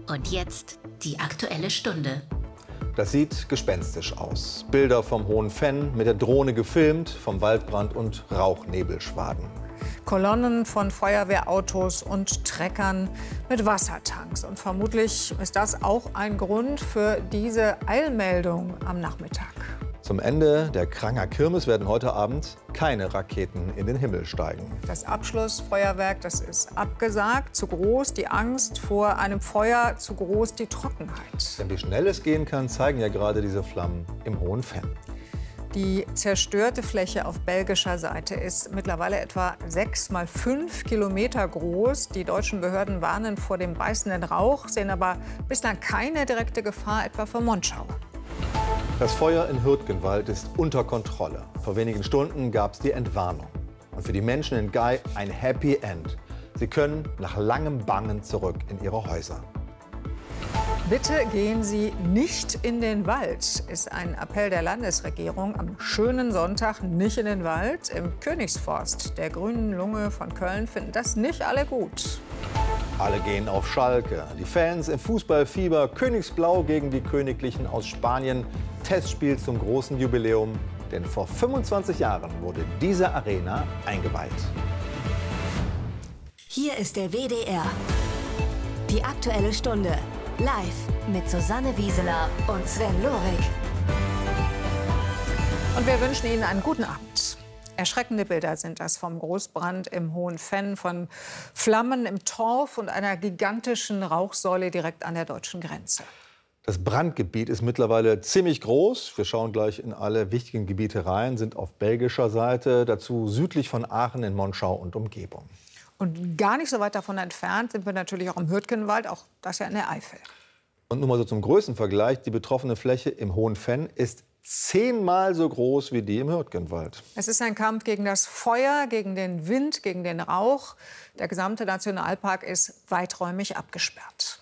Und jetzt die Aktuelle Stunde. Das sieht gespenstisch aus. Bilder vom Hohen Venn, mit der Drohne gefilmt, vom Waldbrand und Rauchnebelschwaden. Kolonnen von Feuerwehrautos und Treckern mit Wassertanks. Und vermutlich ist das auch ein Grund für diese Eilmeldung am Nachmittag. Zum Ende der Kranger Kirmes werden heute Abend keine Raketen in den Himmel steigen. Das Abschlussfeuerwerk, das ist abgesagt. Zu groß die Angst vor einem Feuer, zu groß die Trockenheit. Denn wie schnell es gehen kann, zeigen ja gerade diese Flammen im Hohen Venn. Die zerstörte Fläche auf belgischer Seite ist mittlerweile etwa 6 mal 5 Kilometer groß. Die deutschen Behörden warnen vor dem beißenden Rauch, sehen aber bislang keine direkte Gefahr etwa für Monschau. Das Feuer in Hürtgenwald ist unter Kontrolle. Vor wenigen Stunden gab es die Entwarnung. Und für die Menschen in Gau ein Happy End. Sie können nach langem Bangen zurück in ihre Häuser. Bitte gehen Sie nicht in den Wald, ist ein Appell der Landesregierung. Am schönen Sonntag nicht in den Wald. Im Königsforst der Grünen Lunge von Köln finden das nicht alle gut. Alle gehen auf Schalke. Die Fans im Fußballfieber. Königsblau gegen die Königlichen aus Spanien. Testspiel zum großen Jubiläum. Denn vor 25 Jahren wurde diese Arena eingeweiht. Hier ist der WDR. Die Aktuelle Stunde. Live mit Susanne Wieseler und Sven Lorig. Und wir wünschen Ihnen einen guten Abend. Erschreckende Bilder sind das vom Großbrand im Hohen Venn, von Flammen im Torf und einer gigantischen Rauchsäule direkt an der deutschen Grenze. Das Brandgebiet ist mittlerweile ziemlich groß. Wir schauen gleich in alle wichtigen Gebiete rein, sind auf belgischer Seite, dazu südlich von Aachen in Monschau und Umgebung. Und gar nicht so weit davon entfernt sind wir natürlich auch im Hürtgenwald, auch das ja in der Eifel. Und nur mal so zum Größenvergleich, die betroffene Fläche im Hohen Venn ist 10-mal so groß wie die im Hürtgenwald. Es ist ein Kampf gegen das Feuer, gegen den Wind, gegen den Rauch. Der gesamte Nationalpark ist weiträumig abgesperrt.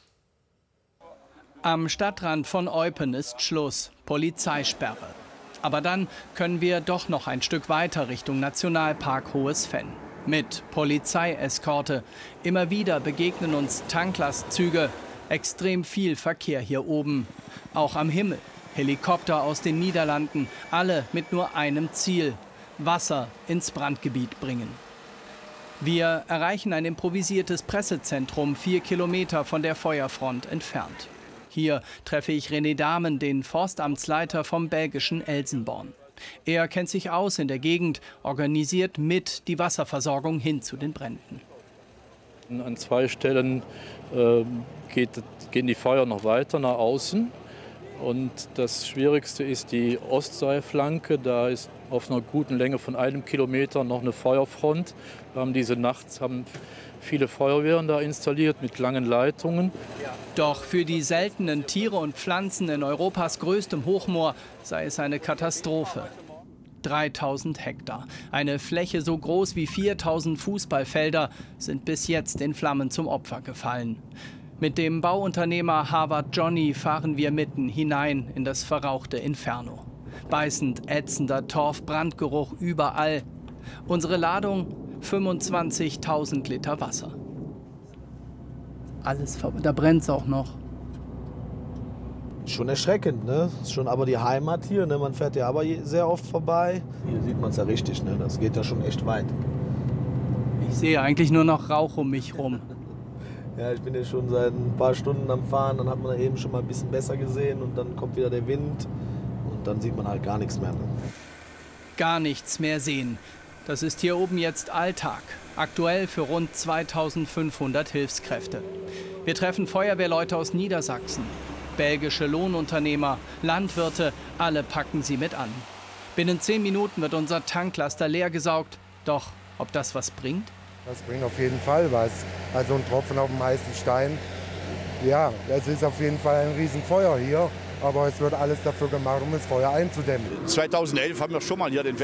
Am Stadtrand von Eupen ist Schluss, Polizeisperre. Aber dann können wir doch noch ein Stück weiter Richtung Nationalpark Hohes Venn. Mit Polizeieskorte. Immer wieder begegnen uns Tanklastzüge. Extrem viel Verkehr hier oben. Auch am Himmel. Helikopter aus den Niederlanden. Alle mit nur einem Ziel. Wasser ins Brandgebiet bringen. Wir erreichen ein improvisiertes Pressezentrum 4 Kilometer von der Feuerfront entfernt. Hier treffe ich René Dahmen, den Forstamtsleiter vom belgischen Elsenborn. Er kennt sich aus in der Gegend, organisiert mit die Wasserversorgung hin zu den Bränden. An 2 Stellen gehen die Feuer noch weiter nach außen. Und das Schwierigste ist die Ostseeflanke. Da ist auf einer guten Länge von 1 Kilometer noch eine Feuerfront. Wir haben diese Nacht viele Feuerwehren da installiert mit langen Leitungen. Doch für die seltenen Tiere und Pflanzen in Europas größtem Hochmoor sei es eine Katastrophe. 3000 Hektar, eine Fläche so groß wie 4000 Fußballfelder, sind bis jetzt in Flammen zum Opfer gefallen. Mit dem Bauunternehmer Harvard Johnny fahren wir mitten hinein in das verrauchte Inferno. Beißend ätzender Torfbrandgeruch überall. Unsere Ladung 25.000 Liter Wasser. Da brennt es auch noch. Schon erschreckend, ne? Ist schon aber die Heimat hier, ne? Man fährt ja aber sehr oft vorbei. Hier sieht man es ja richtig, ne? Das geht ja schon echt weit. Ich sehe eigentlich nur noch Rauch um mich rum. Ja, ich bin ja schon seit ein paar Stunden am Fahren, dann hat man da eben schon mal ein bisschen besser gesehen und dann kommt wieder der Wind und dann sieht man halt gar nichts mehr. Ne? Gar nichts mehr sehen. Das ist hier oben jetzt Alltag. Aktuell für rund 2500 Hilfskräfte. Wir treffen Feuerwehrleute aus Niedersachsen, belgische Lohnunternehmer, Landwirte, alle packen sie mit an. Binnen 10 Minuten wird unser Tanklaster leergesaugt. Doch ob das was bringt? Das bringt auf jeden Fall was. Also ein Tropfen auf dem heißen Stein. Ja, es ist auf jeden Fall ein Riesenfeuer hier. Aber es wird alles dafür gemacht, um das Feuer einzudämmen. 2011 haben wir schon mal hier den